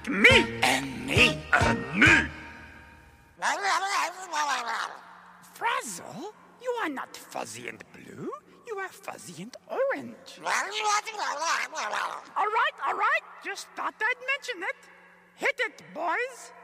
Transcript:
Me. And me. And me. Frazzle, you are not fuzzy and blue. You are fuzzy and orange. All right. Just thought I'd mention it. Hit it, boys.